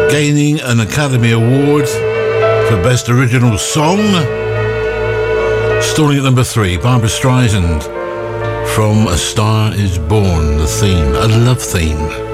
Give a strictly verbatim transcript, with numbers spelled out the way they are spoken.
Gaining an Academy Award for Best Original Song. Stalling at number three, Barbra Streisand, From a Star is Born, the theme, a love theme.